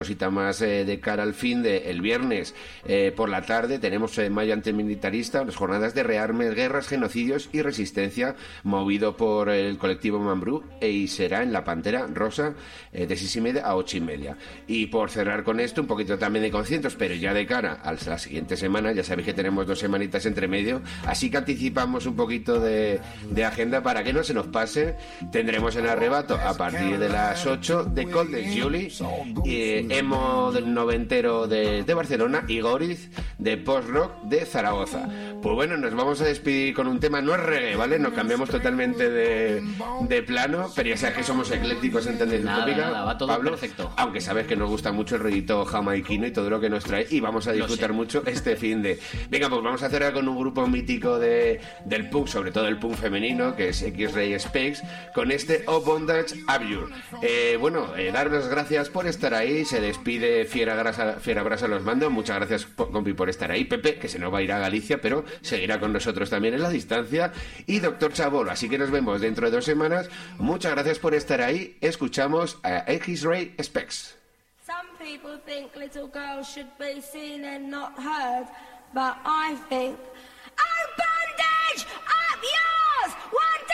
cosita más de cara al fin de el viernes por la tarde tenemos Mayo Antimilitarista, las jornadas de rearmes, guerras, genocidios y resistencia, movido por el colectivo Mambrú, y será en la Pantera Rosa de 6:30 a 8:30. Y por cerrar con esto, un poquito también de conciertos, pero ya de cara a la siguiente semana. Ya sabéis que tenemos 2 semanitas entre medio, así que anticipamos un poquito de agenda para que no se nos pase. Tendremos en Arrebato a partir de las 8 de Cold Julie, emo del noventero de Barcelona y Goriz de post-rock de Zaragoza. Pues bueno, nos vamos a despedir con un tema, no es reggae, ¿vale? Nos cambiamos totalmente de plano, pero ya sabes que somos eclécticos en tendencia utópica. Nada, va todo Pablo, perfecto. aunque sabes que nos gusta mucho el rollito jamaiquino y todo lo que nos trae, y vamos a disfrutar mucho este fin de... Venga, pues vamos a cerrar con un grupo mítico del punk, sobre todo el punk femenino, que es X-Ray Specs, con este O Bondage Abjure. Dar las gracias por estar ahí. Se despide Fiera Brasa los mandos. Muchas gracias, compi, por estar ahí. Pepe, que se nos va a ir a Galicia, pero seguirá con nosotros también en la distancia. Y Doctor Chabolo, así que nos vemos dentro de 2 semanas. Muchas gracias por estar ahí. Escuchamos a X-Ray Specs. Some people think little girls should be seen and not heard, but I think